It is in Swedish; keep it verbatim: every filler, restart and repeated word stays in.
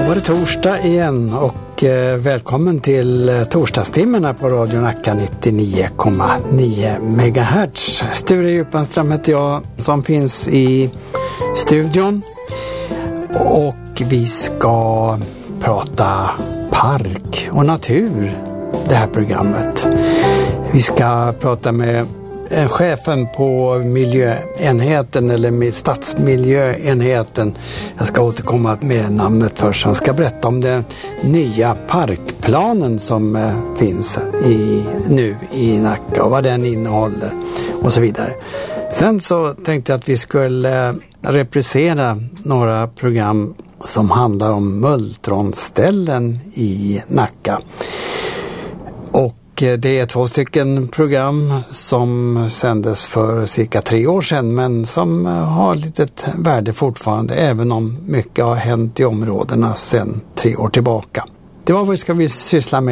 var det torsdag igen och eh, välkommen till eh, torsdagstimmarna på Radio Nacka nittionio komma nio megahertz. Sture Djupanström heter jag som finns i studion och vi ska prata park och natur det här programmet. Vi ska prata med chefen på miljöenheten eller stadsmiljöenheten. Jag ska återkomma med namnet först. Han ska berätta om den nya parkplanen som finns i, nu i Nacka och vad den innehåller och så vidare. Sen så tänkte jag att vi skulle reprisera några program som handlar om multronställen i Nacka. Och det är två stycken program som sändes för cirka tre år sedan men som har litet värde fortfarande även om mycket har hänt i områdena sedan tre år tillbaka. Det var vad vi ska vi syssla med